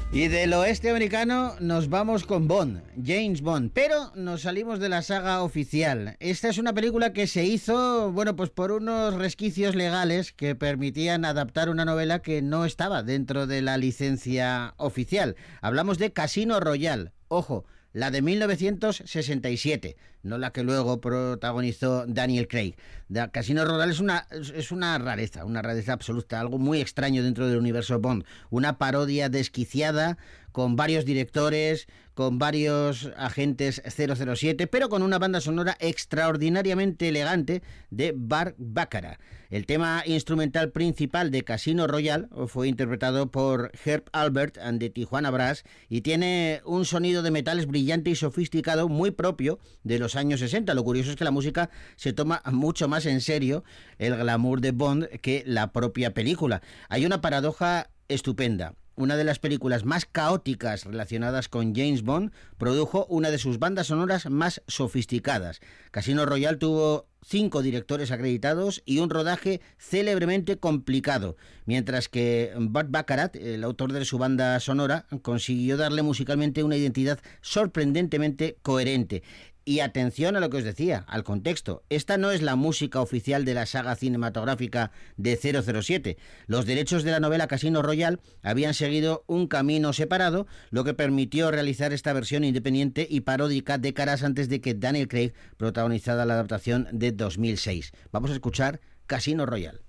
Y del oeste americano nos vamos con Bond, James Bond, pero nos salimos de la saga oficial. Esta es una película que se hizo, bueno, pues por unos resquicios legales que permitían adaptar una novela que no estaba dentro de la licencia oficial. Hablamos de Casino Royale. Ojo, la de 1967, no la que luego protagonizó Daniel Craig. Casino Royale es una rareza absoluta, algo muy extraño dentro del universo Bond. Una parodia desquiciada, con varios directores, con varios agentes 007, pero con una banda sonora extraordinariamente elegante de Burt Bacharach. El tema instrumental principal de Casino Royale fue interpretado por Herb Alpert and the Tijuana Brass y tiene un sonido de metales brillante y sofisticado muy propio de los años 60. Lo curioso es que la música se toma mucho más en serio el glamour de Bond que la propia película. Hay una paradoja estupenda. Una de las películas más caóticas relacionadas con James Bond produjo una de sus bandas sonoras más sofisticadas. Casino Royale tuvo 5 directores acreditados y un rodaje célebremente complicado, mientras que Burt Bacharach, el autor de su banda sonora, consiguió darle musicalmente una identidad sorprendentemente coherente. Y atención a lo que os decía, al contexto. Esta no es la música oficial de la saga cinematográfica de 007. Los derechos de la novela Casino Royale habían seguido un camino separado, lo que permitió realizar esta versión independiente y paródica décadas antes de que Daniel Craig protagonizara la adaptación de 2006. Vamos a escuchar Casino Royale.